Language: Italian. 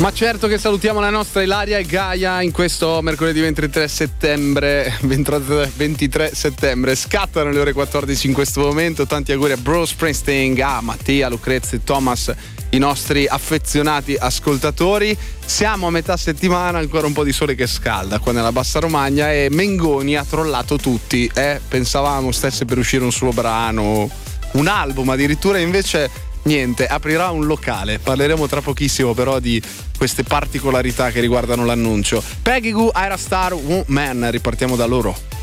Ma certo che salutiamo la nostra Ilaria e Gaia in questo mercoledì 23 settembre. Scattano le ore 14 in questo momento. Tanti auguri a Bruce Springsteen, a Mattia, Lucrezia e Thomas, i nostri affezionati ascoltatori. Siamo a metà settimana, ancora un po' di sole che scalda qua nella Bassa Romagna e Mengoni ha trollato tutti. Pensavamo stesse per uscire un suo brano, un album addirittura, invece niente, aprirà un locale. Parleremo tra pochissimo però di queste particolarità che riguardano l'annuncio. Peggy Gou, Ira Star, Woman, ripartiamo da loro.